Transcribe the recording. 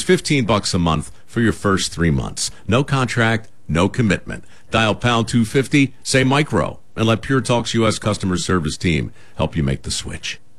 It's $15 a month for your first 3 months. No contract, no commitment. Dial pound 250, say micro, and let Pure Talk's U.S. customer service team help you make the switch.